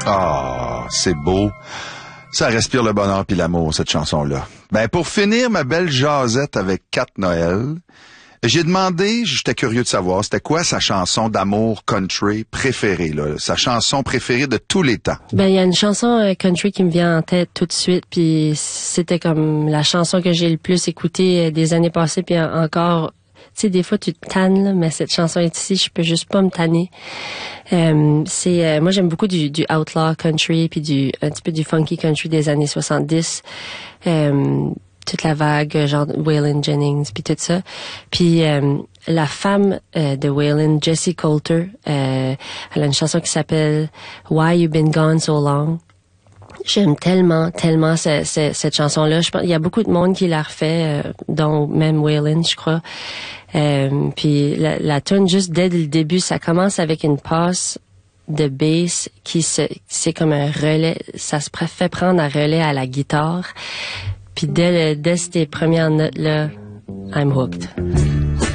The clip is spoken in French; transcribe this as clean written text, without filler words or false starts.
Ah, c'est beau. Ça respire le bonheur puis l'amour, cette chanson-là. Ben, pour finir ma belle jasette avec Kat Noël, j'ai demandé, j'étais curieux de savoir, c'était quoi sa chanson d'amour country préférée, là, sa chanson préférée de tous les temps. Ben, il y a une chanson country qui me vient en tête tout de suite, puis c'était comme la chanson que j'ai le plus écoutée des années passées, puis encore. Tu sais, des fois, tu te tannes, là, mais cette chanson est ici, je peux juste pas me tanner. Moi, j'aime beaucoup du outlaw country, puis un petit peu du funky country des années 70. Toute la vague, genre Waylon Jennings, puis tout ça. Puis la femme de Waylon, Jessie Coulter, elle a une chanson qui s'appelle Why You Been Gone So Long. J'aime tellement cette chanson-là. Je pense il y a beaucoup de monde qui la refait, dont même Waylon, je crois. Puis la tune juste dès le début, ça commence avec une passe de bass c'est comme un relais. Ça se fait prendre un relais à la guitare. Puis dès ces premières notes là, I'm hooked.